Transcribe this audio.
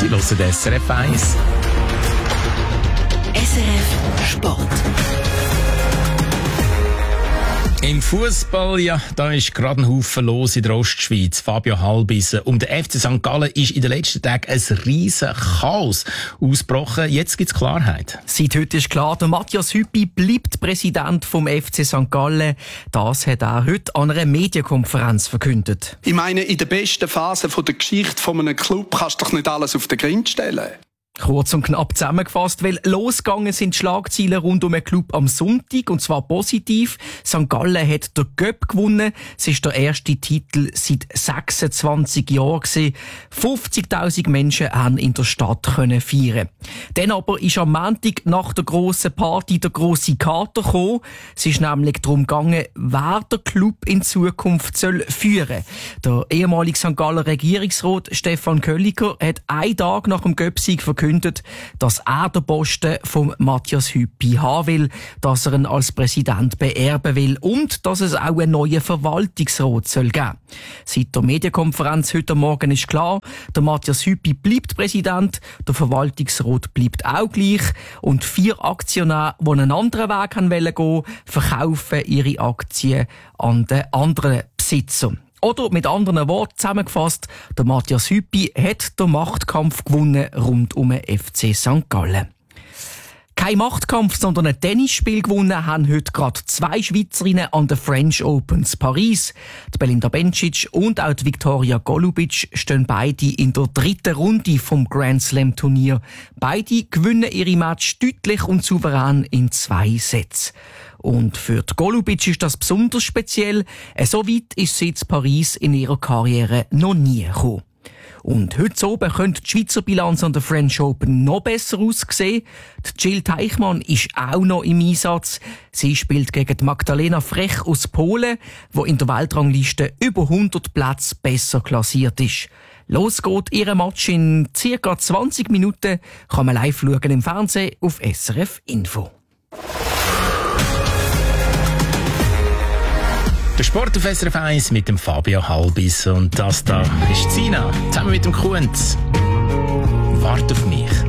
Sie hören SRF 1. SRF Sport. Im Fußball, ja, da ist gerade ein Haufen los in der Ostschweiz. Fabio Halbissen. Um den FC St. Gallen ist in den letzten Tagen ein riesen Chaos ausgebrochen. Jetzt gibt's Klarheit. Seit heute ist klar, der Matthias Hüppi bleibt Präsident vom FC St. Gallen. Das hat er heute an einer Medienkonferenz verkündet. Ich meine, in der besten Phase der Geschichte von einem Club kannst du doch nicht alles auf den Grind stellen. Kurz und knapp zusammengefasst, weil losgegangen sind die Schlagzeilen rund um den Club am Sonntag, und zwar positiv. St. Gallen hat den Göpp gewonnen. Es ist der erste Titel seit 26 Jahren gewesen. 50.000 Menschen haben in der Stadt feiern. Dann aber ist am Montag nach der grossen Party der grosse Kater gekommen. Es ist nämlich darum gegangen, wer der Club in Zukunft soll führen. Der ehemalige St. Galler Regierungsrat Stefan Kölliker hat einen Tag nach dem Göpp-Sieg verkündet, dass er den Posten von Matthias Hüppi haben will, dass er ihn als Präsident beerben will und dass es auch einen neuen Verwaltungsrat soll geben. Seit der Medienkonferenz heute Morgen ist klar, der Matthias Hüppi bleibt Präsident, der Verwaltungsrat bleibt auch gleich und 4 Aktionäre, die einen anderen Weg gehen wollen, verkaufen ihre Aktien an den anderen Besitzer. Oder mit anderen Worten zusammengefasst, der Matthias Hüppi hat den Machtkampf gewonnen rund um den FC St. Gallen. Kein Machtkampf, sondern ein Tennisspiel gewonnen haben heute gerade 2 Schweizerinnen an den French Opens Paris. Die Belinda Bencic und auch die Viktoria Golubic stehen beide in der 3. Runde vom Grand Slam Turnier. Beide gewinnen ihre Match deutlich und souverän in 2 Sätzen. Und für die Golubic ist das besonders speziell. So weit ist sie in Paris in ihrer Karriere noch nie gekommen. Und heute oben könnte die Schweizer Bilanz an der French Open noch besser aussehen. Die Jill Teichmann ist auch noch im Einsatz. Sie spielt gegen die Magdalena Frech aus Polen, die in der Weltrangliste über 100 Plätze besser klassiert ist. Los geht ihr Match in ca. 20 Minuten. Kann man live schauen im Fernsehen auf SRF Info. Der Sport auf SRF 1 mit dem Fabio Halbissen. Und das da ist Sina, zusammen mit dem Kunz. Wart auf mich.